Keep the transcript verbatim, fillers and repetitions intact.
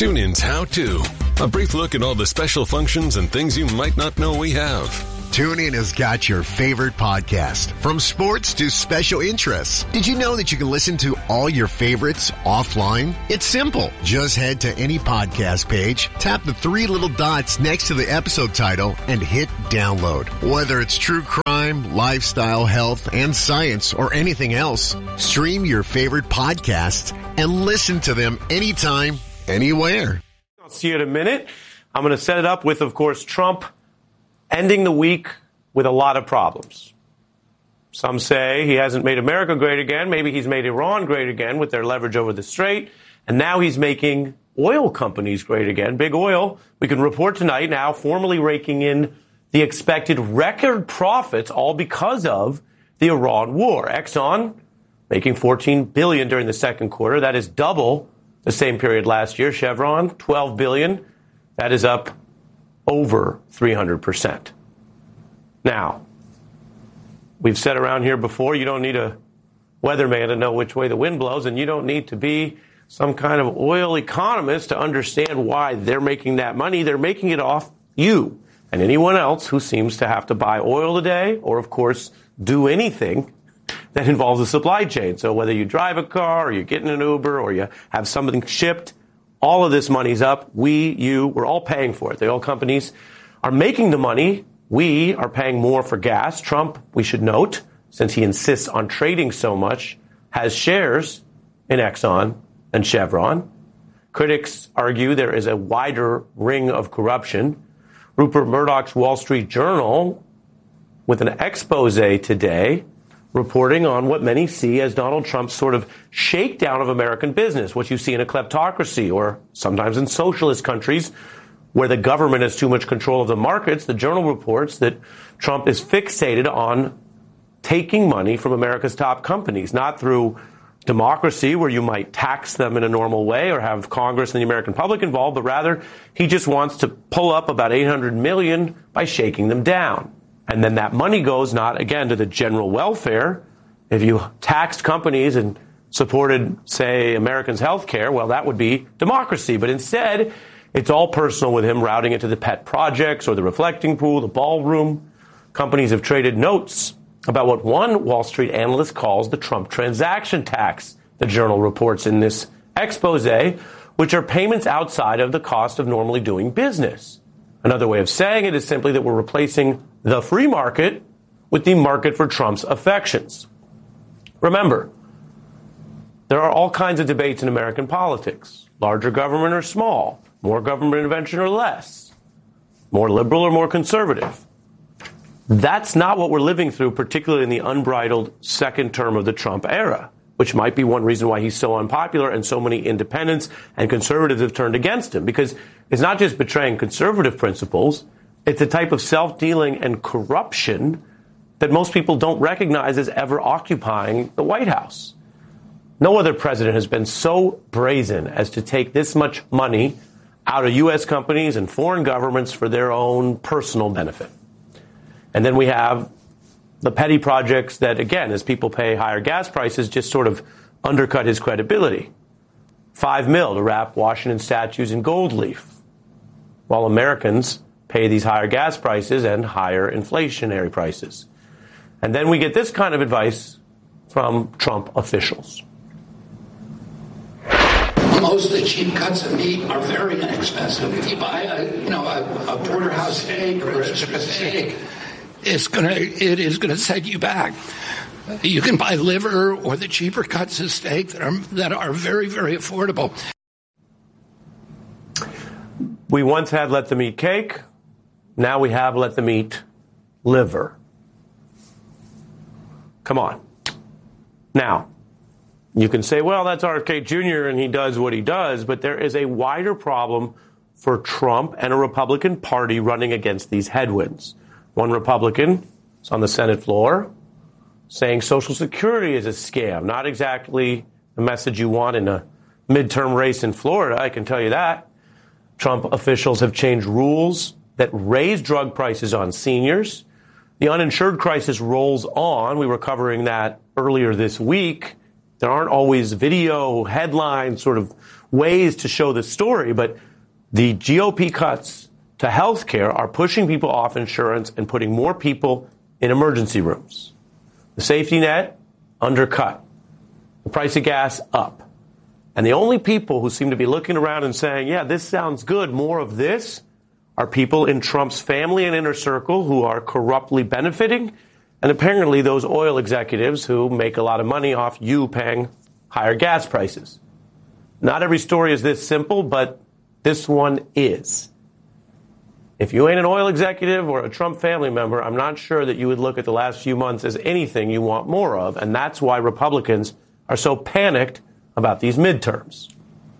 TuneIn's How To. A brief look at all the special functions and things you might not know we have. TuneIn has got your favorite podcast, from sports to special interests. Did you know that you can listen to all your favorites offline? It's simple. Just head to any podcast page, tap the three little dots next to the episode title, and hit download. Whether it's true crime, lifestyle, health, and science, or anything else, stream your favorite podcasts and listen to them anytime, anywhere. I'll see you in a minute. I'm going to set it up with, of course, Trump ending the week with a lot of problems. Some say he hasn't made America great again. Maybe he's made Iran great again with their leverage over the strait. And now he's making oil companies great again. Big Oil, we can report tonight, now formally raking in the expected record profits, all because of the Iran war. Exxon making fourteen billion dollars during the second quarter. That is double the same period last year. Chevron, twelve billion dollars. That is up over three hundred percent. Now, we've said around here before, you don't need a weatherman to know which way the wind blows, and you don't need to be some kind of oil economist to understand why they're making that money. They're making it off you and anyone else who seems to have to buy oil today, or, of course, do anything that involves a supply chain. So whether you drive a car, or you're getting an Uber, or you have something shipped, all of this money's up. We, you, we're all paying for it. The oil companies are making the money. We are paying more for gas. Trump, we should note, since he insists on trading so much, has shares in Exxon and Chevron. Critics argue there is a wider ring of corruption. Rupert Murdoch's Wall Street Journal, with an expose today, reporting on what many see as Donald Trump's sort of shakedown of American business, what you see in a kleptocracy or sometimes in socialist countries where the government has too much control of the markets. The Journal reports that Trump is fixated on taking money from America's top companies, not through democracy where you might tax them in a normal way or have Congress and the American public involved, but rather he just wants to pull up about eight hundred million dollars by shaking them down. And then that money goes not, again, to the general welfare. If you taxed companies and supported, say, Americans' health care, well, that would be democracy. But instead, it's all personal with him, routing it to the pet projects or the reflecting pool, the ballroom. Companies have traded notes about what one Wall Street analyst calls the Trump transaction tax, the Journal reports in this expose, which are payments outside of the cost of normally doing business. Another way of saying it is simply that we're replacing the free market with the market for Trump's affections. Remember, there are all kinds of debates in American politics. Larger government or small, more government intervention or less, more liberal or more conservative. That's not what we're living through, particularly in the unbridled second term of the Trump era, which might be one reason why he's so unpopular and so many independents and conservatives have turned against him, because it's not just betraying conservative principles. It's a type of self-dealing and corruption that most people don't recognize as ever occupying the White House. No other president has been so brazen as to take this much money out of U S companies and foreign governments for their own personal benefit. And then we have the petty projects that, again, as people pay higher gas prices, just sort of undercut his credibility. Five mil to wrap Washington statues in gold leaf, while Americans pay these higher gas prices and higher inflationary prices. And then we get this kind of advice from Trump officials. Most of the cheap cuts of meat are very inexpensive. If you buy a, you know, a, a porterhouse steak or a steak, it's gonna, it is gonna set you back. You can buy liver or the cheaper cuts of steak that are that are very, very affordable. We once had let them eat cake. Now we have let them eat liver. Come on. Now, you can say, well, that's R F K Junior and he does what he does, but there is a wider problem for Trump and a Republican Party running against these headwinds. One Republican is on the Senate floor saying Social Security is a scam. Not exactly the message you want in a midterm race in Florida, I can tell you that. Trump officials have changed rules that raise drug prices on seniors. The uninsured crisis rolls on. We were covering that earlier this week. there aren't always video, headline sort of ways to show the story, but the G O P cuts to health care are pushing people off insurance and putting more people in emergency rooms. The safety net undercut. The price of gas up. And the only people who seem to be looking around and saying, yeah, this sounds good, more of this, are people in Trump's family and inner circle who are corruptly benefiting, and apparently those oil executives who make a lot of money off you paying higher gas prices. Not every story is this simple, but this one is. If you ain't an oil executive or a Trump family member, I'm not sure that you would look at the last few months as anything you want more of, and that's why Republicans are so panicked about these midterms.